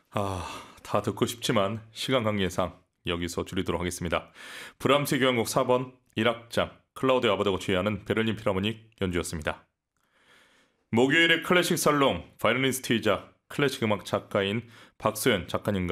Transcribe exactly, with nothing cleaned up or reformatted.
아, 다 듣고 싶지만 시간 관계상 여기서 줄이도록 하겠습니다. 브람스의 교향곡 사 번 일 악장 클라우디오 아바다가 주의하는 베를린 필하모닉 연주였습니다. 목요일의 클래식 살롱 바이올리니스트이자 클래식 음악 작가인 박소연 작가님과